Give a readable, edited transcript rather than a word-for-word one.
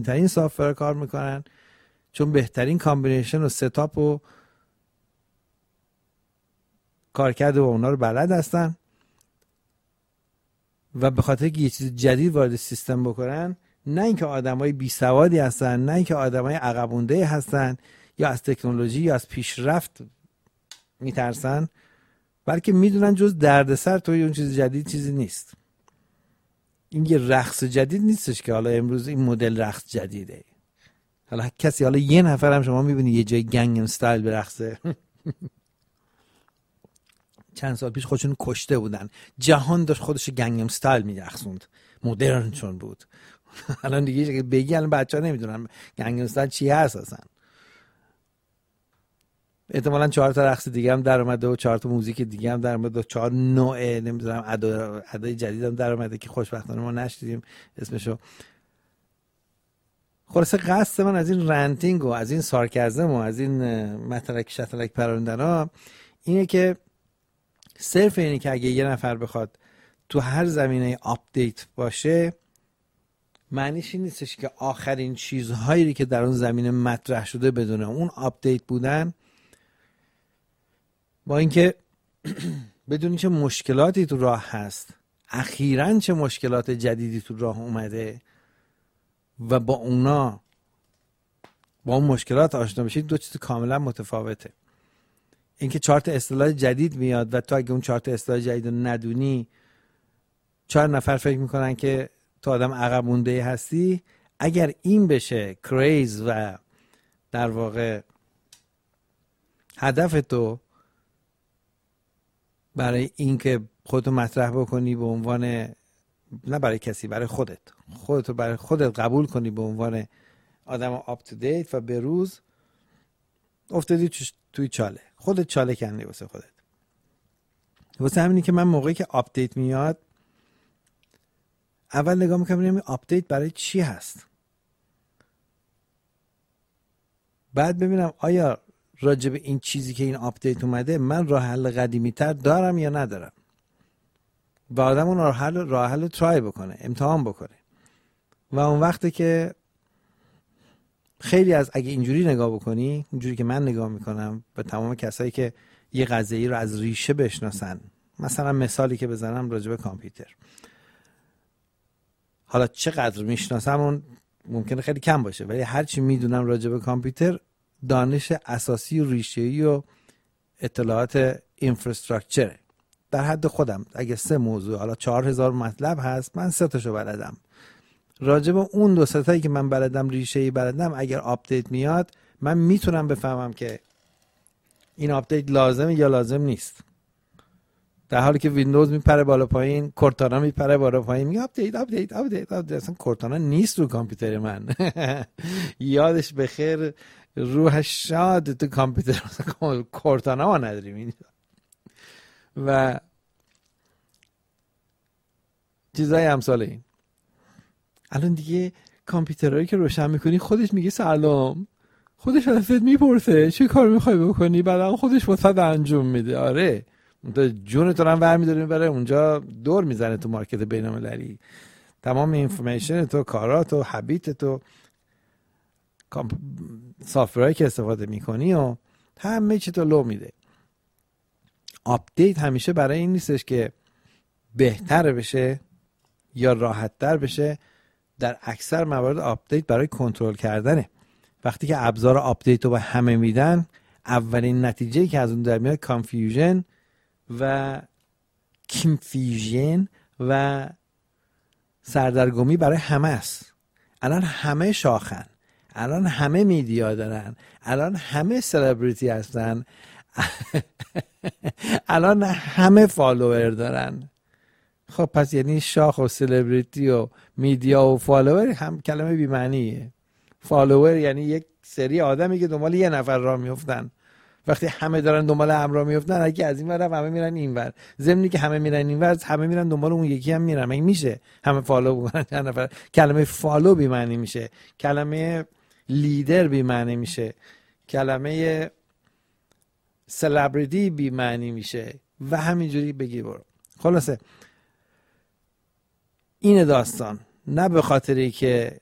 ترین سافت‌ور کار میکنن، چون بهترین کامبینیشن و ستاپ و کارکرد و اونا رو بلد هستن و به خاطر که یه چیز جدید وارد سیستم بکنن، نه اینکه آدمای بی سوادی هستن، نه اینکه آدمای عقب مونده هستن یا از تکنولوژی یا از پیشرفت میترسن، بلکه میدونن جز دردسر توی اون چیز جدید چیزی نیست. این یه رقص جدید نیستش که حالا امروز این مدل رقص جدیده. حالا کسی، حالا یه نفر هم شما میبینی یه جای گنگنام استایل برقصه؟ چند سال پیش خودشون کشته بودن، جهان داشت خودش گنگنام استایل میرقصوند، مدرن چون بود. الان دیگه بگی الان بچه‌ها نمیدونن گنگنام استایل چی هست اصلا. احتمالاً 4 تا رقص دیگه هم در اومده و 4 تا موزیک دیگه هم در اومده و 4 نوع نمیدونم ادای جدید هم در اومده که خوشبختانه ما نشدیدیم اسمشو. خلاصه قصد من از این رنتینگ و از این سارکزم و از این متلک شتلک پراندن ها اینه که صرف اینه که اگه یه نفر بخواد تو هر زمینه آپدیت باشه، معنیش این نیستش که آخرین چیزهایی که در اون زمینه مطرح شده بدونه اون آپدیت بودن، با اینکه بدونی چه مشکلاتی تو راه هست، اخیراً چه مشکلات جدیدی تو راه اومده و با اون مشکلات آشنا بشید، دو چیز کاملا متفاوته. اینکه 4 تا اصطلاح جدید میاد و تو اگه اون 4 تا اصطلاح جدید رو ندونی، 4 نفر فکر میکنن که تو آدم عقب مونده هستی. اگر این بشه کریز و در واقع هدف تو برای اینکه خودتو مطرح بکنی به عنوان، نه برای کسی، برای خودتو برای خودت قبول کنی به عنوان آدم آپ تو دیت و به روز، افتادی توی چاله، خودت چاله کندی واسه خودت. واسه همینی که من موقعی که آپدیت میاد اول نگاه میکنم ببینم آپدیت برای چی هست، بعد ببینم آیا راجب این چیزی که این آپدیت اومده من راه حل قدیمی تر دارم یا ندارم، و آدم اون راه حل ترای بکنه، امتحان بکنه. و اون وقته که خیلی از، اگه اینجوری نگاه بکنی، اینجوری که من نگاه میکنم به تمام کسایی که یه قضیه رو از ریشه بشناسن، مثلا مثالی که بزنم راجب کامپیوتر، حالا چقدر میشناسم اون ممکنه خیلی کم باشه، ولی هرچی میدونم راجب کامپیوتر، دانش اساسی و ریشه‌ای و اطلاعات اینفراستراکچر در حد خودم. اگه 3 موضوع، حالا 4000 مطلب هست، من 3 تاشو بلدم. راجب اون 2 تایی که من بلدم، ریشه‌ای بلدم، اگر آپدیت میاد من میتونم بفهمم که این آپدیت لازمه یا لازم نیست. در حالی که ویندوز میپره بالا پایین، کورتانا میپره بالا پایین، میگه آپدیت. اصلا کورتانا نیست رو کامپیوتر من. یادش بخیر، روحش شاد، تو کامپیوتر کورتانا ما نداریم اینجا. و چیزای امثال این. الان دیگه کامپیوترهایی که روشن میکنی خودش میگه سلام، خودش ازت میپرسه چه کار میخوای بکنی، بعدا خودش واسه انجام میده. آره، جون تو هم برمی‌داره میبره اونجا، دور میزنه تو مارکت بین‌المللی، تمام اینفورمیشن تو، کارات و هابیت تو، سافت‌ورایی که استفاده میکنی و همه چی تو لو میده. آپدیت همیشه برای این نیستش که بهتر بشه یا راحت‌تر بشه. در اکثر موارد آپدیت برای کنترل کردنه. وقتی که ابزار آپدیت رو به همه میدن، اولین نتیجه‌ای که از اون در میاد کانفیوژن و سردرگمی برای همه است. الان همه شاخن، الان همه میدیا دارن، الان همه سلبریتی هستن، الان همه فالوور دارن. خب پس یعنی شاخ و سلبریتی و میدیا و فالوور هم کلمه بی معنیه. فالوور یعنی یک سری آدمی که دنبال یه نفر راه میافتن. وقتی همه دارن دنبال هم راه میافتن، اگه از این ور همه میرن این ور، ضمنی که همه میرن این ور، همه میرن دنبال اون یکی هم میرن. مگه میشه همه فالو بکنن چند نفر؟ کلمه فالو بی معنی میشه، کلمه لیدر بی معنی میشه، کلمه سلبریتی بی معنی میشه و همینجوری بگی برو. خلاصه این داستان نه به خاطری که